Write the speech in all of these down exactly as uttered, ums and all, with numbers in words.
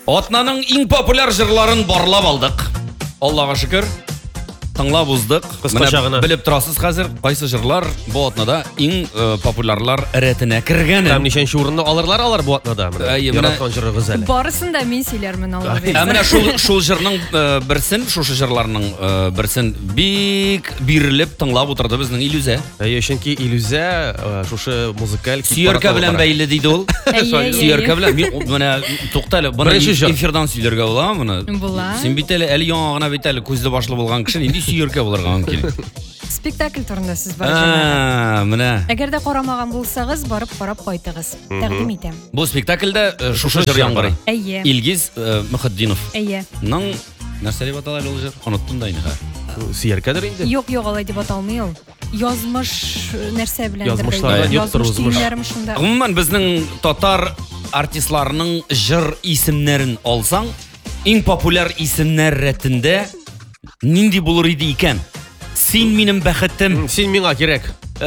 Атнаның иң популяр жырларын барлап алдык. Аллага шөкер. Тыңлап уздык. Менә белеп торасыз хәзер кайсы җырлар бу атнада иң популярлар рәтенә кергән. Һәм ничәнче урынны алырлар алар бу атнада. Яраткан җырыгыз әле. Барысын да мин сөйләрмен алар. Менә шул шул җырның берсен, шушы җырларның берсен бик бирелеп тыңлап утырды безнең Илүзә. Әйе, чөнки Илүзә шушы музыкаль сөйәркә белән бәйле диде ул. Сөйәркә белән менә туктале, баны эфирдан сөйләргә була моны. Син бит әле яңа гына бит әле күзле башлы булган кеше инде сөйәркә булырга мөмкин. Спектакль турында сүз бар. А, менә. Әгәр дә карамаган булсагыз, барып карап кайтыгыз. Тәкъдим итәм. Бу спектакльдә шушы җыр яңгырый. Әйе. Илгиз Мөхәддинов. Әйе. Ның нәрсә дип аталар ул җыр? Оныттым да инде. Сөйәркәдер инде. Юк, юк, алай дип аталмый ул. Язмыш нәрсә белән язмышлар язмыш. Гомумән безнең татар артистларының җыр исемнәрен алсаң, иң популяр исемнәр рәтендә нинди булыр иде икән? Син минем бәхетем, син миңа кирәк.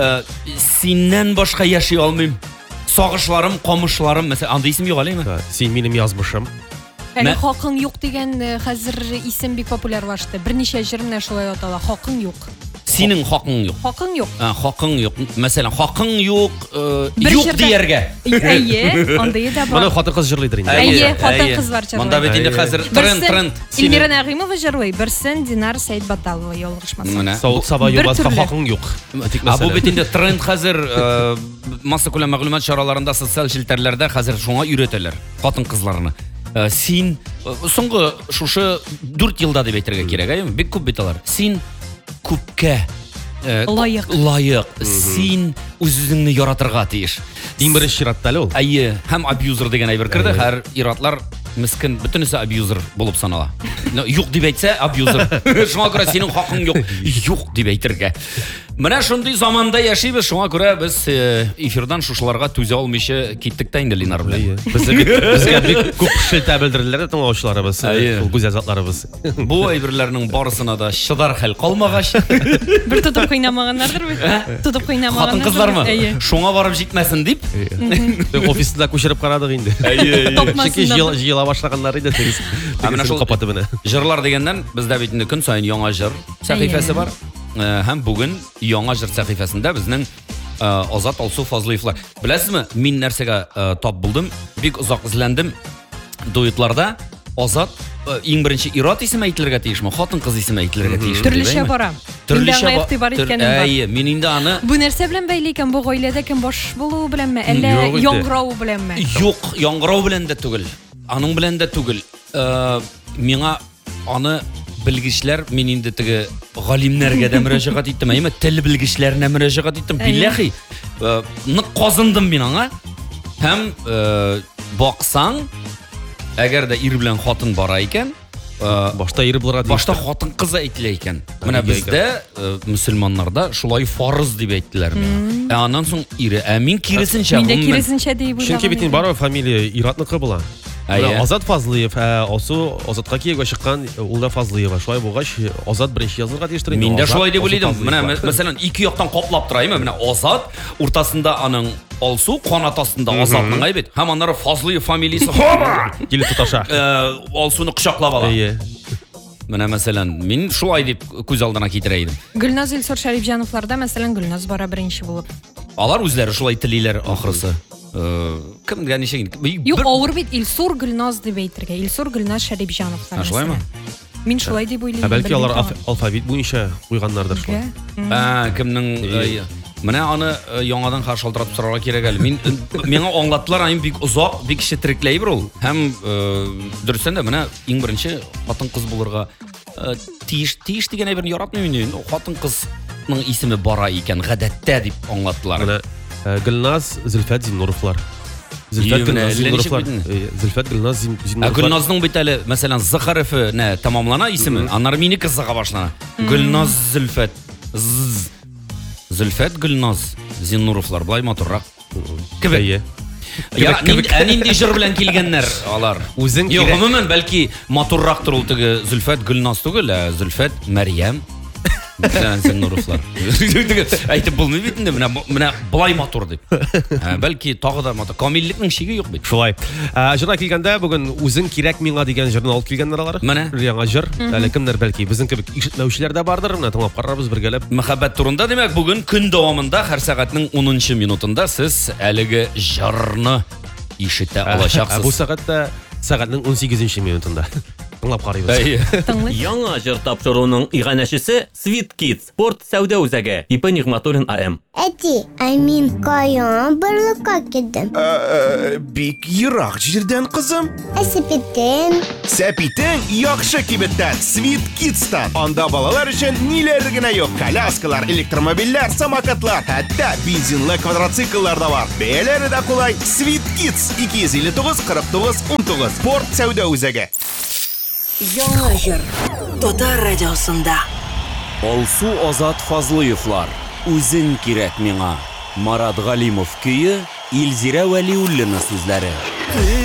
Синнән башка яши алмыйм. Сагышларым, камышларым, мәсәлән, андый исем юк әлеме? Син минем язмышым. Әле хакың юк дигән хәзер исем бик популярлашты. Берничә җыр менә шулай атала. Хакың юк. Синең хакың юк. Хакың юк. А, хакың юк. Мәсәлән, хакың юк, юк дияргә. Әйе, андый да бар. Моны хатын-кыз җырлыйдыр инде. Әйе, хатын-кызлар җырлый. Монда бит инде хәзер тренд, тренд. Эльмира Нәгыймова җырлый, берсен Динар Сәйдбаталова ялгышмаса. Савык саба юбаска хакың юк. А бу бит инде тренд хәзер масса күләм мәгълүмат чараларында, социаль челтәрләрдә хәзер шуңа өйрәтәләр хатын-кызларны. Син соңгы шушы дүрт елда дип әйтергә кирәк, әйеме? Бик күп бит алар. Син күпкә лайык. Лайык. Син үзеңне яратырга тиеш. Иң беренче чиратта әле ул. Әйе, һәм абьюзер дигән әйбер керде. Һәр иратлар мискин, бөтенесе абьюзер булып санала. Юк дип әйтсә, абьюзер. Шуңа күрә синең хакың юк. Юк дип әйтергә. Менә шундый заманда яшибез, шуңа күрә без эфирдан шушыларга түзә алмыйча киттек тә инде Линар белән. Безгә бик күп шелтә белдерделәр тыңлаучыларыбыз, ул гүзәзатларыбыз. Бу әйберләрнең барысына да шыдар хәл калмагач. Бер тотып кыйнамаганнардыр бит. Тотып кыйнамаганнар. Хатын-кызлармы? Шуңа барып җитмәсен дип. Офисында күчереп карадык инде. Чөнки җыела башлаганнар иде тегез. Менә шул капаты менә. Җырлар дигәннән бездә бит инде көн саен яңа җыр сәхифәсе бар. Һәм бүген яңа җыр сәхифәсендә безнең Азат Алсу Фазлыевлар. Беләсезме, мин нәрсәгә тап булдым? Бик озак изләндем. Дуэтларда Азат иң беренче ир-ат исеме әйтелергә тиешме, хатын-кыз исеме әйтелергә тиешме? Төрлечә бара. Төрлечә игътибар иткәнем бар. Әйе, мин инде аны бу нәрсә белән бәйле икән, бу гаиләдә кем баш булуы беләнме, әллә яңгырау беләнме? Юк, яңгырау белән дә түгел. Аның белән дә түгел. Миңа аны белгечләр, мин инде теге галимнәргә дә мөрәҗәгать иттем, әйме, тел белгечләренә мөрәҗәгать иттем. Билләхи, нык казындым мин аңа. Һәм баксаң, әгәр дә ир белән хатын бара икән, башта ир булырга тиеш. Башта хатын-кыз әйтелә икән. Менә бездә мөселманнарда шулай фарыз дип әйттеләр миңа. Ә аннан соң ире, ә мин киресенчә, мин дә киресенчә дип уйлаган. Чөнки бит бар фамилия ир-атныкы була. Азат Фазлыев, Алсу Азатка киегә чыккан, ул да Фазлыева. Шулай булгач, Азат беренче язылырга тиештер инде. Мин дә шулай дип уйлыйдым. Менә мәсәлән, ике яктан каплап тора, әйме? Менә Азат, уртасында аның Алсу, канат астында Азатның әйбет. Һәм аннары Фазлыев фамилиясе килеп тоташа. Алсуны кочаклап ала. Әйе. Менә мәсәлән, мин шулай дип күз алдына китерә идем. Гөлназ Илсур Шәрифҗановларда мәсәлән Гөлназ бара беренче булып. Алар үзләре шулай телиләр ахрысы. Кемгә ничек? Юк, авыр бит Илсур Гөлназ дип әйтергә. Илсур Гөлназ Шәрифҗановлар. Шулаймы? Мин шулай дип уйлыйм. Бәлки алар алфавит буенча куйганнардыр шулай. А, кемнең менә аны яңадан шалтыратып сорарга кирәк әле. Мин миңа аңлаттылар, аны бик озак, бик четерекләй бер ул. Һәм дөрестән дә менә иң беренче хатын-кыз булырга тиеш, тиеш дигән әйберне яратмыйм инде. Хатын-кызның исеме бара икән, гадәттә дип аңлаттылар. Менә Гөлназ Зөлфәт Зиннуровлар. Зөлфәт Гөлназ Зиннуровлар. Зөлфәт Гөлназ Зиннуровлар. Гөлназның бит әле, мәсәлән, З хәрефе тәмамлана исеме, аннары минеке З-га башлана. Гөлназ Зөлфәт. Зөлфәт Гөлназ Зиннуровлар, былай матуррак. Кебек. Я, нинди җыр белән килгәннәр алар. Үзең кирәк. Юк, гомумән, бәлки матуррактыр ул теге Зөлфәт Гөлназ түгел, Зөлфәт Мәрьям. Сәләм Нуровлар. Әйтеп булмый бит инде, менә менә булай матур дип. Бәлки тагы да матур. Камиллекнең шиге юк бит. Шулай. Җырга килгәндә бүген үзең кирәк миңа дигән җырны алып килгәннәр алар. Менә. Яңа җыр. Әле кемнәр бәлки безнең кебек ишетмәүчеләр дә бардыр. Менә тыңлап карарбыз бергәләп. Мәхәббәт турында димәк, бүген көн дәвамында һәр сәгатьнең унынчы минутында сез әлеге җырны ишетә Бу алачаксыз. сәгатьтә сәгатьнең унсигезенче минутында. Тыңлап карыйбыз. Тыңлый. Яңа җыр тапшыруның иганәчесе Sweet Kids спорт сәүдә үзәге. Ипа Нигъматуллин АМ. Әти, ә мин каян барлыкка килдем? Бик ерак җирдән, кызым. Ә сәпитем? Сәпитең яхшы кибеттән, Sweet Kids'тан. Анда балалар өчен ниләр генә юк. Коляскалар, электромобильләр, самокатлар, хәтта бензинлы квадроцикллар да бар. Бәяләре дә кулай. Sweet Kids ике йөз илле тугыз кырык тугыз ун тугыз. Спорт сәүдә үзәге. Яңа җыр Татар радиосында. Алсу Азат Фазлыевлар. Үзең кирәк миңа. Марат Галимов көе, Илзирә Вәлиуллина сүзләре.